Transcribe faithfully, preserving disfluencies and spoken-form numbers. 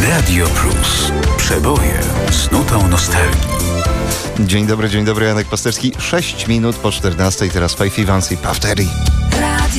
Radio Plus. Przeboje z nutą nostalgii. Dzień dobry, dzień dobry, Janek Pasterski. sześć minut po czternastej, teraz Five Evans i Puff Daddy.